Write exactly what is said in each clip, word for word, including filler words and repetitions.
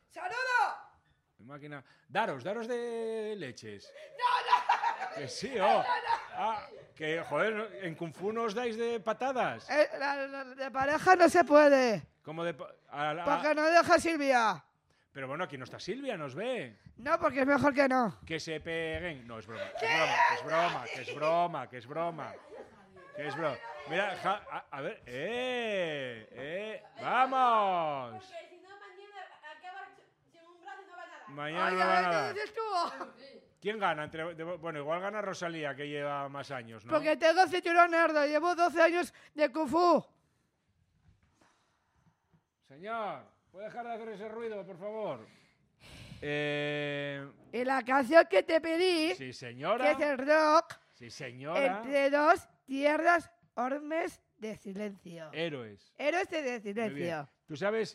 ¡Saludo! Máquina. Daros, daros de leches. ¡No, no! Que sí, oh. Ah, que, joder, en Kung Fu no os dais de patadas. Eh, la, la, de pareja no se puede. Como de... pa- a la- Porque no deja a Silvia. Pero bueno, aquí no está Silvia, nos ve. No, porque es mejor que no. Que se peguen. No, es broma. Que es broma, que es broma, que es broma, que es broma. Que es broma. Mira, ja- a, a ver. ¡Eh! ¡Eh! ¡Vamos! Porque si no, mañana acaba sin un brazo y no va nada. Mañana no Oye, va ¿qué nada. dices tú? ¿Quién gana? Entre, de- bueno, igual gana Rosalía, que lleva más años, ¿no? Porque tengo cinturón negro. Llevo doce años de Kung Fu. Señor, ¿puede dejar de hacer ese ruido, por favor? Eh, Y la canción que te pedí, sí, que señora. es el rock, Sí, señora. entre dos tierras ormes de silencio. Héroes. Héroes de Muy bien. silencio. Tú sabes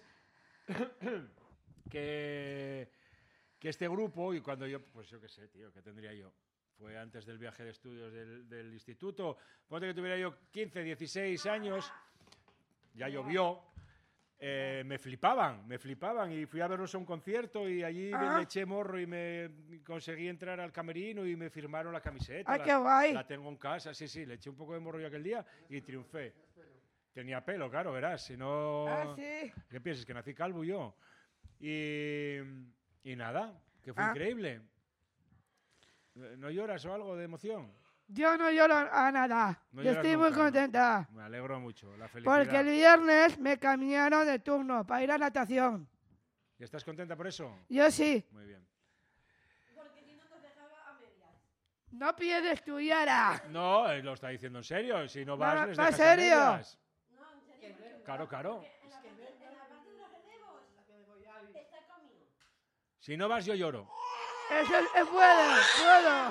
que, que este grupo, y cuando yo, pues yo qué sé, tío, ¿qué tendría yo? Fue antes del viaje de estudios del, del instituto. Ponte que tuviera yo quince, dieciséis años, ya llovió. Eh, me flipaban, me flipaban y fui a verlos a un concierto y allí Ah. le eché morro y me conseguí entrar al camerino y me firmaron la camiseta. ¡Ay, la, qué guay! la tengo en casa, sí, sí, le eché un poco de morro yo aquel día y triunfé. Tenía pelo, claro, verás, si no... Ah, sí. ¿Qué piensas? Que nací calvo yo. Y, y nada, que fue Ah. increíble. ¿No lloras o algo de emoción? Yo no lloro a nada. No Yo lloras estoy muy nunca, ¿no? contenta. Me alegro mucho, la felicidad. Porque el viernes me cambiaron de turno para ir a natación. ¿Y estás contenta por eso? Yo sí. Muy bien. Porque si no nos dejaba a medias. No pierdes tu Yara. No, eh, lo está diciendo en serio. Si no vas, No, les ¿va en dejas a serio? medias. No, en serio. Claro, claro. En la, parte, en la parte de los relevos está conmigo. Si no vas, yo lloro. Eso es, es bueno, puedo.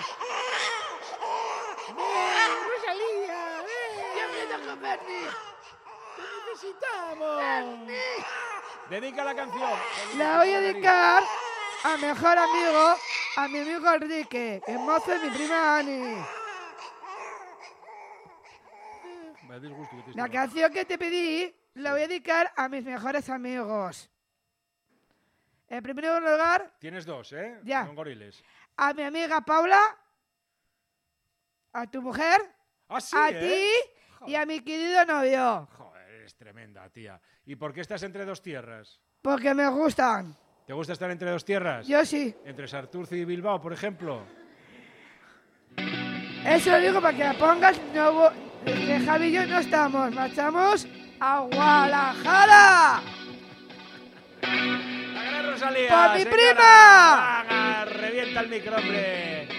¡Ven, Rosalía! ¡Ven! ¡Yo quiero con Bernie! ¡Te necesitamos! ¡Bernie! Dedica la canción. La voy a dedicar a mi mejor amigo, a mi amigo Enrique, que es mozo de mi prima Ani. Me da disgusto que te La esté- canción que te pedí la voy a dedicar a mis mejores amigos. En primer lugar, Tienes dos, ¿eh? Ya. Son goriles. a mi amiga Paula, a tu mujer, Ah, sí, a ¿eh? ti y a mi querido novio. Joder, es tremenda, tía. ¿Y por qué estás entre dos tierras? Porque me gustan. ¿Te gusta estar entre dos tierras? Yo sí. Entre Santurce y Bilbao, por ejemplo. Eso lo digo para que la pongas. No, vo- que Javi y yo no estamos. Marchamos a Guadalajara. ¡La gran Rosalía! ¡Por mi señora! prima! ¡Haga! ¡Revienta el micro, hombre!